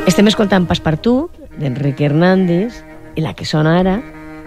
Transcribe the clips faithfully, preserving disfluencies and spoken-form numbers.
Estem escoltant Passepartout, d'Enrique Hernández, i la que sona ara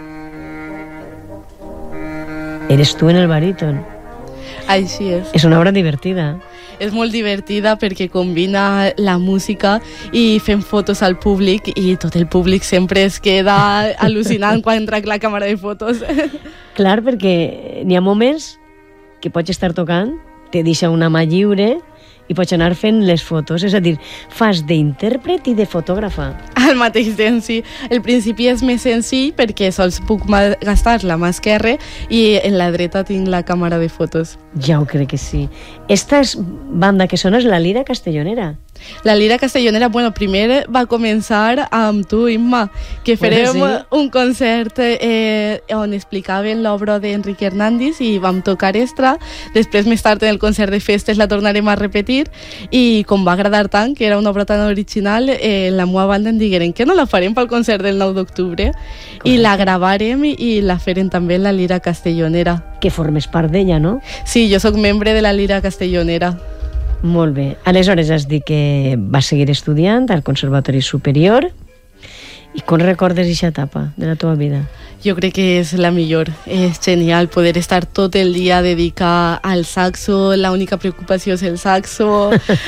Eres tu en el baríton. Així és. És una obra divertida. És molt divertida perquè combina la música i fem fotos al públic i tot el públic sempre es queda al·lucinant quan entra la càmera de fotos. Clar, perquè n'hi ha moments que pots estar tocant, te deixa una mà lliure i pots anar fent les fotos, és a dir, fas d'intèrpret i de fotògrafa. Al mateix temps, sí. El principi és més senzill perquè sols puc gastar la mà esquerra i en la dreta tinc la càmera de fotos. Ja ho crec que sí. Esta banda que sona és la Lira Castellonera. La Lira Castellonera, bueno, primer va començar amb tu, Imma, que farem bueno, sí. un concert eh, on explicaven l'obra d'Enrique Hernández i vam tocar extra. Després, més tard, en el concert de festes la tornarem a repetir i com va agradar tant, que era una obra tan original, eh, la meva banda em digueren que no la farem pel concert del nou d'octubre i la gravarem i, i la farem també en la Lira Castellonera. Que formes part d'ella, no? Sí, jo sóc membre de la Lira Castellonera. Molt bé. Aleshores has dit que vas seguir estudiant al Conservatori Superior. I com recordes aquesta etapa de la teva vida? Jo crec que és la millor. És genial poder estar tot el dia dedicat al saxo, la única preocupació és el saxo.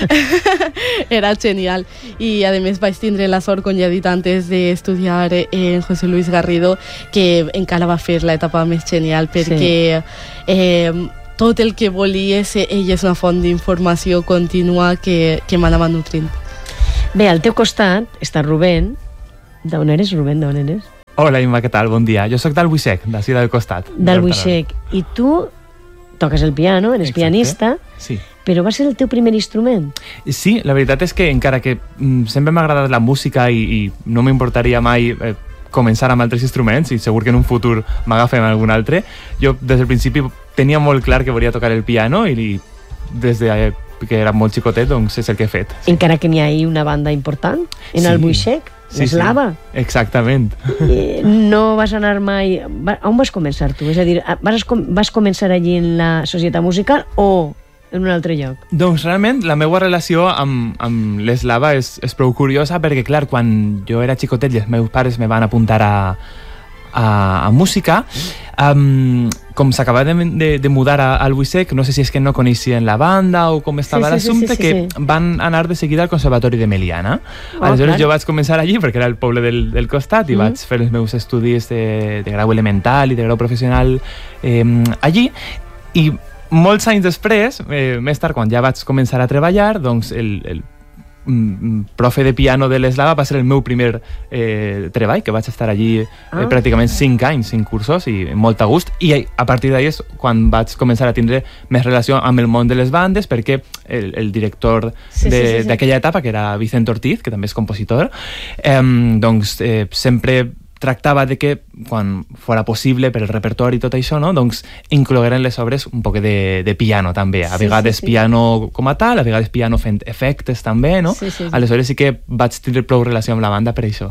Era genial. I a més vaig tindre la sort, com ja he dit antes, d'estudiar en José Luis Garrido, que encara va fer l'etapa més genial perquè... Sí. Eh, tot el que volies, ell és una font d'informació contínua que, que m'anava nutrint. Bé, al teu costat està Rubén. D'on eres, Rubén? D'on eres? Hola, Imma, què tal? Bon dia. Jo sóc d'Albuixec, d'ací del costat. D'Albuixec. I tu toques el piano, eres Exacte. pianista, sí. Però va ser el teu primer instrument? Sí, la veritat és que encara que mm, sempre m'ha agradat la música i, i no m'importaria mai... Eh, començar amb altres instruments i segur que en un futur m'agafem algun altre. Jo des del principi tenia molt clar que volia tocar el piano i des de que era molt xicotet doncs és el que he fet. Sí. Encara que n'hi ha una banda important en sí. Albuixec, sí, l'Eslava. Sí. Exactament. Eh, no vas anar mai... On vas començar tu? És a dir, vas, vas començar allí en la Societat Musical o en un altre lloc? Doncs realment la meva relació amb, amb l'Eslava és, és prou curiosa perquè, clar, quan jo era xicotet i els meus pares me van apuntar a, a, a música, um, com s'acaba de, de, de mudar a Albuixec, no sé si és que no coneixien la banda o com estava sí, sí, l'assumpte, sí, sí, sí, que sí. van anar de seguida al Conservatori de Meliana. Oh, Aleshores clar. Jo vaig començar allí perquè era el poble del, del costat i mm. vaig fer els meus estudis de, de grau elemental i de grau professional eh, allí i molts anys després, eh, més tard, quan ja vaig començar a treballar, doncs el, el mm, profe de piano de l'Eslava va ser el meu primer eh, treball, que vaig estar allí ah. eh, pràcticament cinc anys, cinc cursos, i molt a gust. I a partir d'ahir és quan vaig començar a tindre més relació amb el món de les bandes, perquè el, el director sí, de, sí, sí, sí. d'aquella etapa, que era Vicent Ortiz, que també és compositor, eh, doncs eh, sempre... tractava de que, quan fora possible per el repertori i tot això, no? doncs inclogueren les obres un poc de, de piano també, a vegades sí, sí, sí. piano com a tal, a vegades piano fent efectes també, no? Sí, sí, sí. Aleshores sí que vaig tindre prou relació amb la banda per això.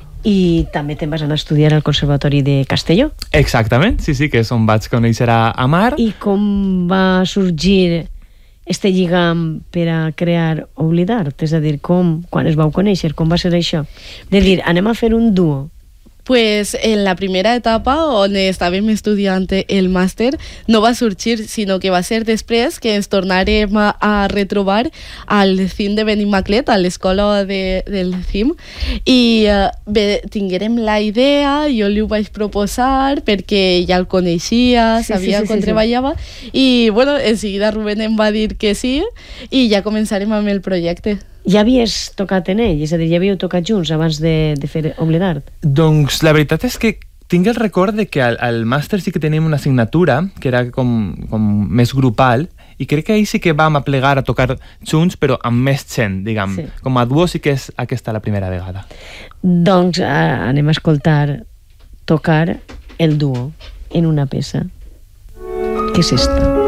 I també te'n vas anar a estudiar al Conservatori de Castelló? Exactament, sí, sí, que és on vaig conèixer a, a Mar. I com va sorgir este lligam per a crear Oblidart? És a dir, com, quan es vau conèixer, com va ser això? De dir, anem a fer un duo. Pues en la primera etapa on estàvem estudiant el màster no va sorgir, sinó que va ser després que ens tornarem a, a retrobar al C I M de Benimaclet, a l'escola de, del C I M, i uh, bé, tinguérem la idea, jo li ho vaig proposar perquè ja el coneixia, sí, sabia sí, sí, com sí, treballava, sí. I bueno, en seguida Rubén em va dir que sí i ja començarem amb el projecte. Ja havies tocat en ell? És a dir, ja havíeu tocat junts abans de, de fer Oblidart? Doncs la veritat és que tinc el record de que al, al màster sí que teníem una assignatura que era com, com més grupal i crec que ahir sí que vam aplegar a tocar junts però amb més gent, diguem. Sí. Com a duo sí que és aquesta la primera vegada. Doncs eh, anem a escoltar tocar el duo en una peça. Què és esta?